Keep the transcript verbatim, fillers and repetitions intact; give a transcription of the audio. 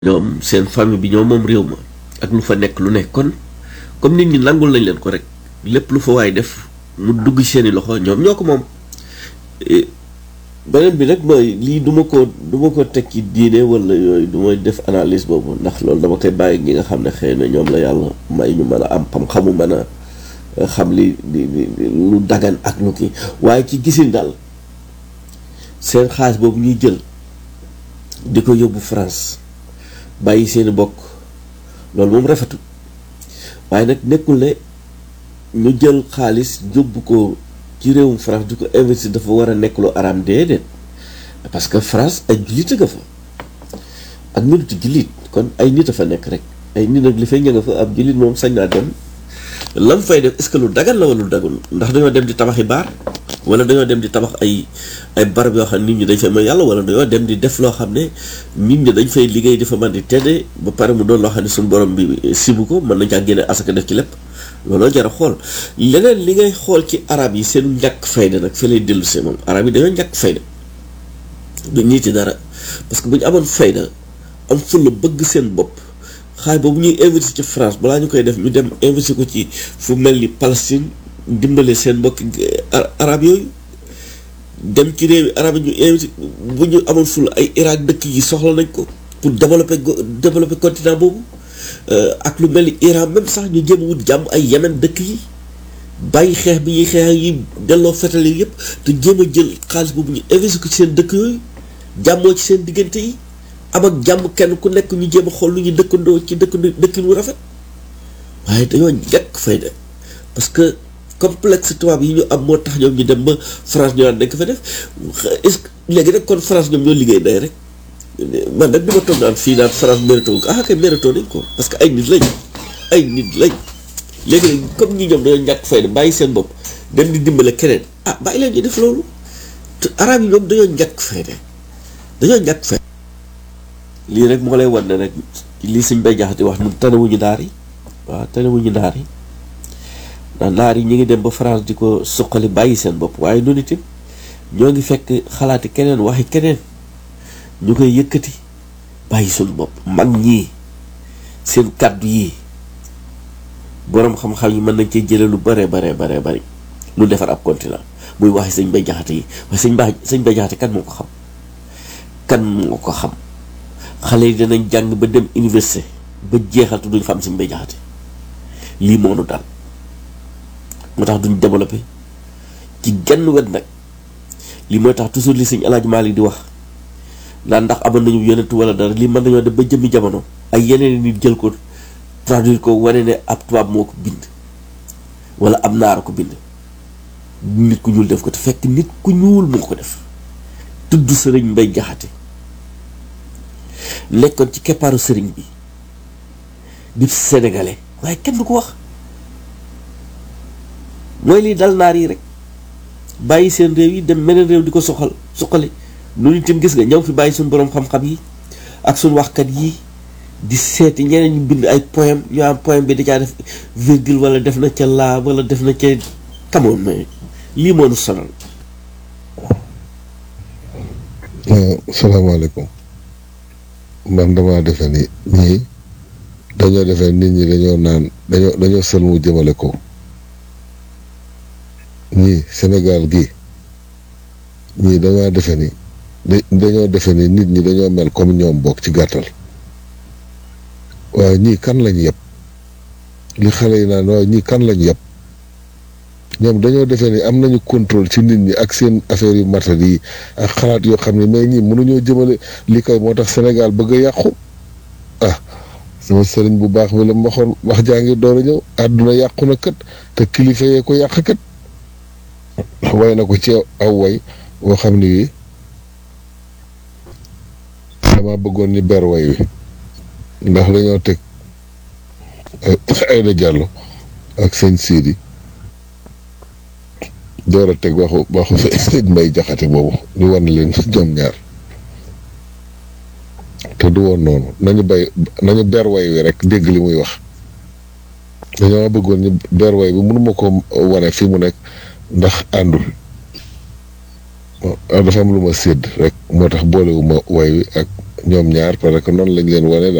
ñoom seen famille bi ñoom moom réew ma ak lu fa nekk lu nekk kon comme nit ñi nangul nañ leen ko rek lépp lu fa waay def mu dugg seeni loxo ñoom ñoo ko moom. beneen bi nag mooy lii du ma ko du ma ko teg ci diine wala yooyu du may def analyse boobu ndax loolu dama koy bàyyi ñi nga xam ne xëy na ñoom la yàlla may ñu mën a am xam-xamu mën a xam li li lu dagan ak lu kii waaye ci gisin daal seen xaalis boobu ñuy jël di ko yóbbu France bàyyi seeni bokk loolu moom rafetul waaye nag nekkul ne ñu jël xaalis yóbbu ko ci réewum France di ko investir dafa war a nekk lu araam déedéet parce que France ay jullit nga fa ak nitu jullit kon ay nit a fa nekk rek ay nit nag li fay ña nga fa ab jullit moom sañ naa dem lam fay def est-ce que lu dagan la wala lu dagan ndax dañoo dem di tabaxi baar wala dañoo dem di tabax ay ay barab yoo xam ne nit ñi dañ fay may yàlla wala dañoo dem di def loo xam ne nit ñi dañ fay liggéey di fa mën di tedde ba pare mu doon loo xam ne suñu borom bi sibu ko mën nañ caa génne asaka def ci lépp looloo jar a xool leneen li ngay xool ci arab yi seen ñàkk fayda nag fi lay dellu see moom arab yi dañoo ñàkk fayda du ñiiti dara parce que bu ñu amoon fayda am fulla bëgg seen bopp xaay boobu ñuy investir ci France balaa ñu koy def ñu dem investir ko ci fu mel ni Palestine dimbale seen mbokki arab yooyu dem ci réew yi arab yi ñu investir bu ñu amoon fulla ay Irak dëkk yi soxla nañ ko pour développer développer continent boobu ak lu mel ni Iran même sax ñu jéem wut jàmm ay Yemen dëkk yi bàyyi xeex bi ñuy xeex yi delloo fetale yëpp te jéem a jël xaalis boobu ñu investir ko ci seen dëkk yooyu jàmmoo ci seen diggante yi am ak jàmm kenn ku nekk ñu jéem a xool lu ñu dëkkandoo ci dëkkandoo dëkkin wu rafet waaye dañoo ñàkk fayda parce que complexe tubaab yi ñu am moo tax ñoom ñu dem ba France ñu naan dañ ko fa def est-ce que léegi nag kon France ñoom ñoo liggéey day rek man nag du ma toog naan fii naan France mérito ko ah kay mérito nañ ko parce que ay nit lañ ay nit lañ léegi nag comme ñi ñoom dañoo ñàkk fayda bàyyi seen bopp dem di dimbale keneen ah bàyyi leen ñu def loolu te arab yi ñoom dañoo ñàkk fayda dañoo ñàkk fayda lii rek moo lay wan ne rek lii suñ bay jaxati wax ñun tanewuñu naar yi waaw tanewuñu naar yi ndax naar yi ñu ngi dem ba France di ko suqali bàyyi seen bopp waaye noonu itam ñoo ngi fekk xalaati keneen waxi keneen ñu koy yëkkati bàyyi suñu bopp mag ñii seen kàddu yi boroom xam-xam yi mën nañ cee jële lu bare bare bare bari lu defar ab continent muy waxi sëñ bay jaxate yi waaye sëñ bay sëñ bay jaxate kan moo ko xam kan moo ko xam xale yi danañ jàng ba dem université ba jeexal te duñ xam sëñ bay jaxate lii moo nu daal moo tax duñ développé ci genn wet nag lii mooy tax toujours li sëñ Alaaji Maalik di wax naan ndax amoon nañu yonentu wala dara lii mën nañoo dem ba jëmmi jamono ay yeneen nit jël ko traduire ko wane ne ab tubaab moo ko bind wala ab naar ko bind nit ku ñuul def ko te fekk nit ku ñuul moo ko def tudd sëriñ Mbay Jaxate nekkoon ci keppaaru sëriñ bi di sénégalais waaye kenn du ko wax mooy lii dal naar yi rek bàyyi seen réew yi dem meneen réew di ko soxal soxali noonu itam gis nga ñëw fi bàyyi suñu boroom xam-xam yi ak suñu waxkat yi di seeti ñeneen ñu bind ay poème yoo am poème bi da caa def virgule wala def na ca laa wala def na ca kamoon mais lii moo nu sonal. salaamaaleykum man damaa defe ni ñii dañoo defee nit ñi dañoo naan dañoo dañoo sël mu jëmale ko ñii Sénégal gi ñii damaa defe ni dañoo defe ni nit ñi dañoo mel comme ñoom bokk ci gàttal waaye ñii kan lañ yëpp li xale yi naan waaye ñii kan lañ yëpp ñoom dañoo defee ni am nañu contrôle ci nit ñi ak seen affaire yu matadi yi ak xalaat yoo xam ne mais ñii mënuñoo jëmale li koy moo tax Sénégal bëgg a yàqu ah sama sëriñ bu baax bi la ma waxoon wax jaa ngi door a ñëw àdduna yàqu na kat te kilifa yee ko yàq kat way na ko ci aw way boo xam ne wi dama bëggoon ni ber way wi ndax dañoo teg Aïda Diallo ak sëñ Sidi door a teg waxu waxu sëñ Mbay Jaxate boobu ñu wan leen ñoom ñaar te du woon noonu nañu bay nañu ber way wi rek dégg li muy wax dañoo bëggoon ni ber way bi mënuma ko wane fi mu nekk ndax àndul dafa am lu ma sédd rek moo tax boolewuma way wi ak ñoom ñaar parce que noonu lañ leen wane